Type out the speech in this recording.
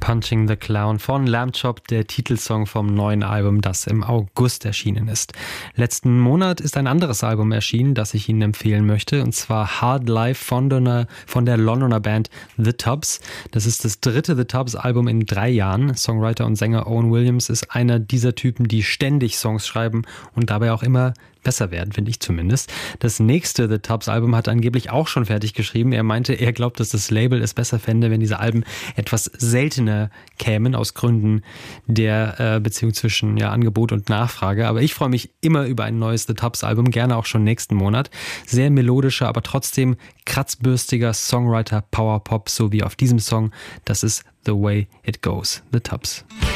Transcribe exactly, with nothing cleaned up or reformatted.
Punching the Clown von Lamb Chop, der Titelsong vom neuen Album, das im August erschienen ist. Letzten Monat ist ein anderes Album erschienen, das ich Ihnen empfehlen möchte, und zwar Hard Life von der, von der Londoner Band The Tubs. Das ist das dritte The Tubs Album in drei Jahren. Songwriter und Sänger Owen Williams ist einer dieser Typen, die ständig Songs schreiben und dabei auch immer besser werden, finde ich zumindest. Das nächste The Tubs Album hat er angeblich auch schon fertig geschrieben. Er meinte, er glaubt, dass das Label es besser fände, wenn diese Alben etwas seltener kämen, aus Gründen der äh, Beziehung zwischen ja, Angebot und Nachfrage. Aber ich freue mich immer über ein neues The Tubs Album, gerne auch schon nächsten Monat. Sehr melodischer, aber trotzdem kratzbürstiger Songwriter Power Pop, so wie auf diesem Song. Das ist The Way It Goes, The Tubs.